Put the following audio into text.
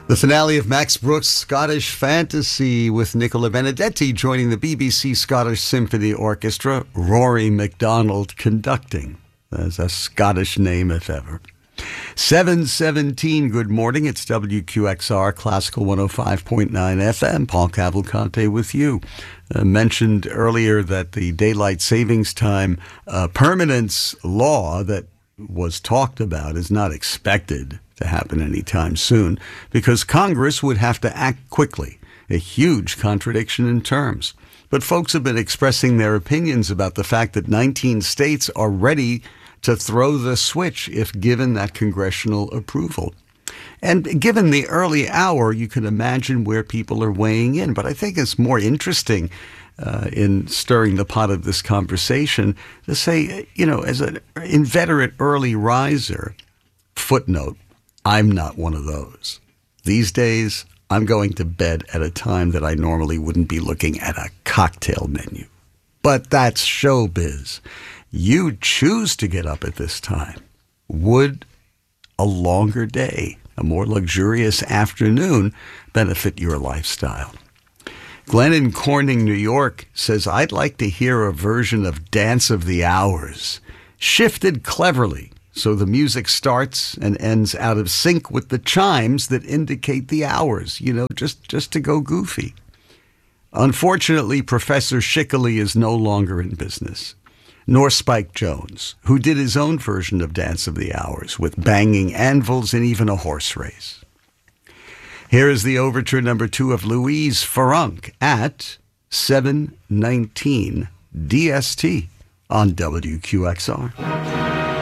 The finale of Max Brooks' Scottish Fantasy with Nicola Benedetti joining the BBC Scottish Symphony Orchestra, Rory MacDonald conducting. That's a Scottish name if ever. 7:17, good morning. It's WQXR, Classical 105.9 FM. Paul Cavalcante with you. Mentioned earlier that the Daylight Savings Time permanence law that was talked about is not expected to happen anytime soon because Congress would have to act quickly. A huge contradiction in terms. But folks have been expressing their opinions about the fact that 19 states are ready to throw the switch if given that congressional approval. And given the early hour, you can imagine where people are weighing in. But I think it's more interesting in stirring the pot of this conversation to say, as an inveterate early riser, footnote, I'm not one of those. These days, I'm going to bed at a time that I normally wouldn't be looking at a cocktail menu. But that's showbiz. You choose to get up at this time. Would a longer day, a more luxurious afternoon, benefit your lifestyle? Glenn in Corning, New York says, I'd like to hear a version of Dance of the Hours, shifted cleverly so the music starts and ends out of sync with the chimes that indicate the hours, just to go goofy. Unfortunately, Professor Shickley is no longer in business, nor Spike Jones, who did his own version of Dance of the Hours with banging anvils and even a horse race. Here is the overture number 2 of Louise Farunk at 7:19 DST on WQXR.